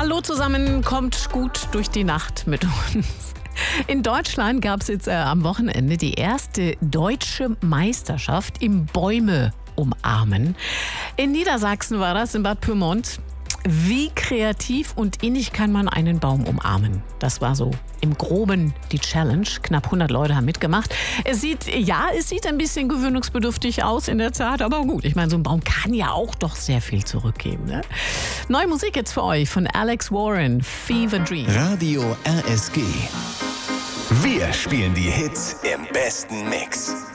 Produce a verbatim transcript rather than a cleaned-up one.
Hallo zusammen, kommt gut durch die Nacht mit uns. In Deutschland gab es jetzt äh, am Wochenende die erste deutsche Meisterschaft im Bäume umarmen. In Niedersachsen war das, in Bad Pyrmont. Wie kreativ und innig kann man einen Baum umarmen? Das war so im Groben die Challenge. Knapp hundert Leute haben mitgemacht. Es sieht, ja, es sieht ein bisschen gewöhnungsbedürftig aus in der Tat, aber gut. Ich meine, so ein Baum kann ja auch doch sehr viel zurückgeben. Ne? Neue Musik jetzt für euch von Alex Warren, Fever Dream. Radio R S G. Wir spielen die Hits im besten Mix.